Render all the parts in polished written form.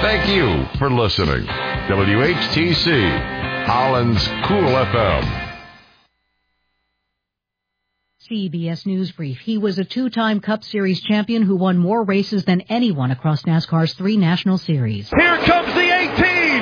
Thank you for listening. WHTC, Holland's Cool FM. CBS News Brief. He was a two-time Cup Series champion who won more races than anyone across NASCAR's 3 national series. Here comes the 18!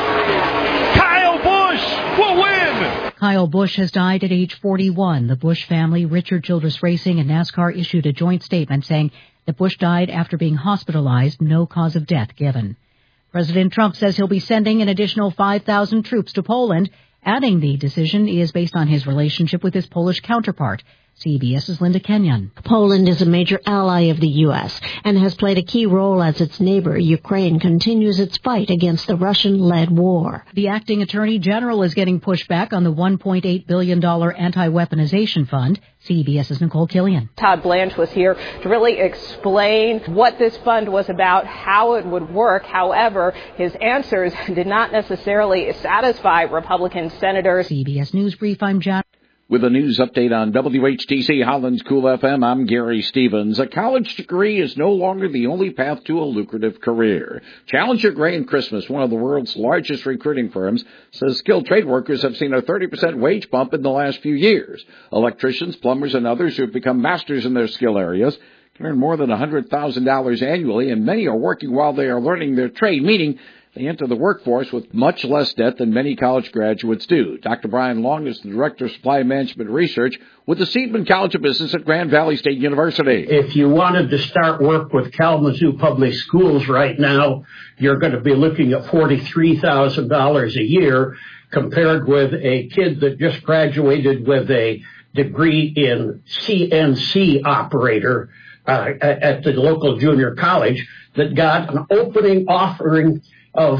Kyle Busch will win! Kyle Busch has died at age 41. The Busch family, Richard Childress Racing, and NASCAR issued a joint statement saying that Busch died after being hospitalized, no cause of death given. President Trump says he'll be sending an additional 5,000 troops to Poland, adding the decision is based on his relationship with his Polish counterpart. CBS's Linda Kenyon. Poland is a major ally of the U.S. and has played a key role as its neighbor, Ukraine, continues its fight against the Russian-led war. The acting attorney general is getting pushback on the $1.8 billion anti-weaponization fund. CBS's Nicole Killian. Todd Blanche was here to really explain what this fund was about, how it would work. However, his answers did not necessarily satisfy Republican senators. CBS News Brief, I'm John. With a news update on WHTC Holland's Cool FM, I'm Gary Stevens. A college degree is no longer the only path to a lucrative career. Challenger Gray & Christmas, one of the world's largest recruiting firms, says skilled trade workers have seen a 30% wage bump in the last few years. Electricians, plumbers, and others who have become masters in their skill areas can earn more than $100,000 annually, and many are working while they are learning their trade, meaning they enter the workforce with much less debt than many college graduates do. Dr. Brian Long is the Director of Supply Management Research with the Seidman College of Business at Grand Valley State University. If you wanted to start work with Kalamazoo Public Schools right now, you're going to be looking at $43,000 a year compared with a kid that just graduated with a degree in CNC operator at the local junior college that got an opening offering of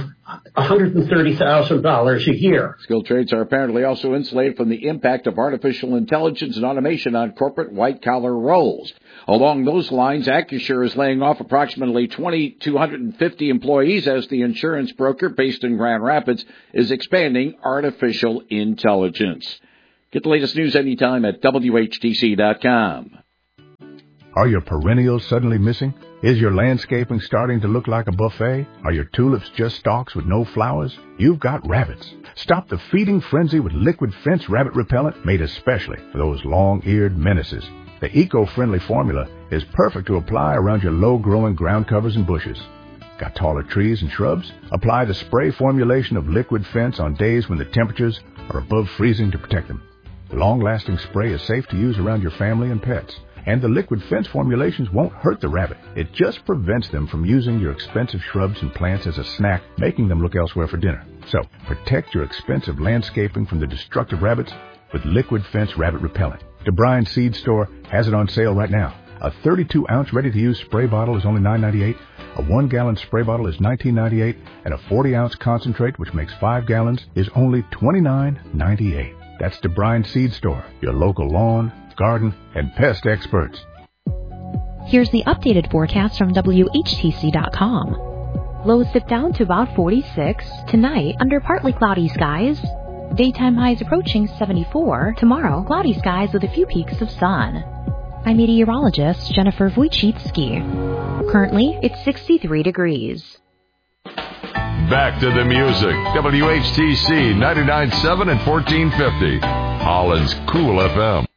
$130,000 a year. Skilled trades are apparently also insulated from the impact of artificial intelligence and automation on corporate white-collar roles. Along those lines, Acusure is laying off approximately 2,250 employees as the insurance broker based in Grand Rapids is expanding artificial intelligence. Get the latest news anytime at WHTC.com. Are your perennials suddenly missing? Is your landscaping starting to look like a buffet? Are your tulips just stalks with no flowers? You've got rabbits. Stop the feeding frenzy with Liquid Fence Rabbit Repellent made especially for those long-eared menaces. The eco-friendly formula is perfect to apply around your low-growing ground covers and bushes. Got taller trees and shrubs? Apply the spray formulation of Liquid Fence on days when the temperatures are above freezing to protect them. The long-lasting spray is safe to use around your family and pets. And the Liquid Fence formulations won't hurt the rabbit. It just prevents them from using your expensive shrubs and plants as a snack, making them look elsewhere for dinner. So, protect your expensive landscaping from the destructive rabbits with Liquid Fence Rabbit Repellent. DeBryan Seed Store has it on sale right now. A 32-ounce ready-to-use spray bottle is only $9.98. A 1-gallon spray bottle is $19.98. And a 40-ounce concentrate, which makes 5 gallons, is only $29.98. That's DeBryan Seed Store, your local lawn, garden, and pest experts. Here's the updated forecast from WHTC.com. Lows dip down to about 46. Tonight, under partly cloudy skies. Daytime highs approaching 74. Tomorrow, cloudy skies with a few peaks of sun. I'm meteorologist Jennifer Wojcicki. Currently, it's 63 degrees. Back to the music. WHTC 99.7 and 1450. Holland's Cool FM.